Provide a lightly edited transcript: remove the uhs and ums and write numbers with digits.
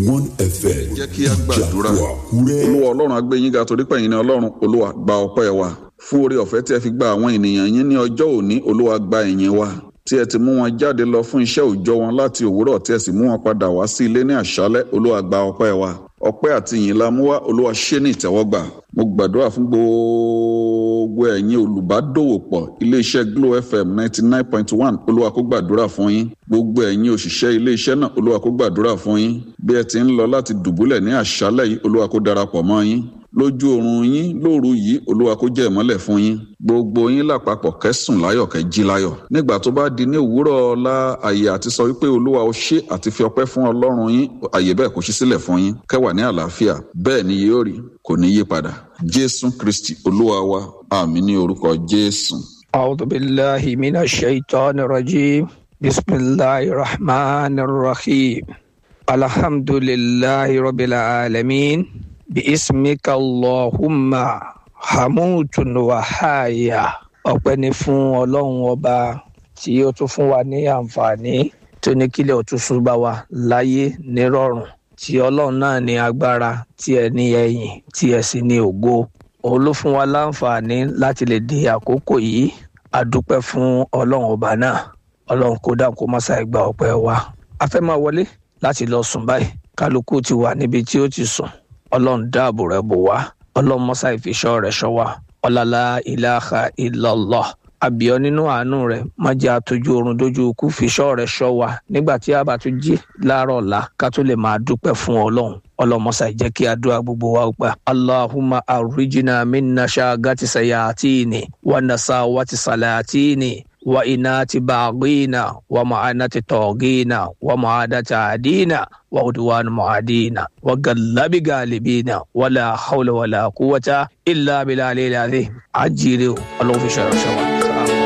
1 FM. Jẹ́ kí a gbàdúrà. Olúwa Ọlọ́run a gbé yín ga torí pé ẹ̀yin ni Ọlọ́run. Olúwa gba ọpẹ́ wa fún oore ọ̀fẹ́ tí ẹ fi gba àwọn ènìyàn yín ní ọjọ́ òní. Olúwa gba ìyìn wa tí ẹ ti mú wọn jáde lọ fún iṣẹ́ òòjọ́ wọn láti òwúrọ̀ tí ẹ sì mú wọn padà wá sí ilé ní àṣálẹ́. Olúwa gba ọpẹ́ wa. Ọpẹ́ àti ìyìn la mú wá. Olúwa ṣe ní ìtẹ́wọ́gbà. Mo gbàdúrà fún gbogbo ẹ̀yin olùbádòwòpọ̀ iléeṣẹ́ Glo FM 99.1. Olúwa kó gbàdúrà fún yín. Gbogbo ẹ̀yin òṣìṣẹ́ iléeṣẹ́ náà, Olúwa kó gbàdúrà fún yín. Bí ẹ ti ń lọ láti dùbúlẹ̀ ní àṣálẹ́ yìí, Olúwa kó darapọ̀ mọ́ yín. Lójú oorun yín lóru yìí, Olúwa kó jẹ́ ìmọ́lẹ̀ fún yín. Gbogbo yín lápapọ̀ kẹ́sùn láyọ̀ kẹ́ jí láyọ̀. Nígbà tó bá di ní òwúrọ̀ ọ̀la, àyè àti sọ wípé Olúwa ó ṣe àti fi ọpẹ́ fún Ọlọ́run yín, àyè bẹ́ẹ̀ kó ṣí sílẹ̀ fún yín. Kẹ́wà ní àlàáfíà. Bẹ́ẹ̀ ni yóò rí, kò ní yí padà. Jésù Kristi Olúwa wa. Àmín ní orúkọ Jésù. A'udhu billahi minash shaitanir rajim. Bismillahir rahmanir rahim. Alhamdulillahi rabbil alamin. Bi'ismika Allahumma hamutun wa haya. Ọpẹ́ ni fún Ọlọ́run ọba tí ó tún fún wa ní àǹfààní tó ní kílẹ̀ ó tún ṣúbà wa láyé nírọ̀rùn. Tí Ọlọ́run náà ní agbára, tí ẹ ní ẹ̀yìn, tí ẹ sì ní ògo. Òun ló fún wa láǹfààní láti lè di àkókò yìí. A dúpẹ́ fún Ọlọ́run ọba náà. Ọlọ́run kó dáhùn kó má ṣàì gba ọpẹ́ wa. A fẹ́ máa wọlé láti lọ sùn báyìí. Kálukú ti wà níbi tí ó ti sùn. Ọlọ́run dáàbò rẹ̀ bò wá. Ọlọ́run má ṣàì fi ṣọ́ rẹ̀ ṣọ́ wa. Ọlá ilaha illallah. Àbíọ́ nínú àánú rẹ̀ má jẹ́ àtọ́jú oorun dójú ikú, fi ṣọ́ rẹ̀ ṣọ́ wa nígbà tí a bá tún jí láàárọ̀ ọ̀la ká tó lè máa dúpẹ́ fún Ọlọ́run. Ọlọ́run má ṣàì jẹ́ kí àdúrà gbogbo wa ó gbà. Allahumma arrijna min nashagati sayatini wa nasawati salatini wa inati baghina wa ma'anati tawgina wa ma'adati adina wa udwan mu'adina wa gallabi galibina wala hawla wala quwwata illa billahi al-azim. Ajire Ọlọ́run fi ṣọ́ wa.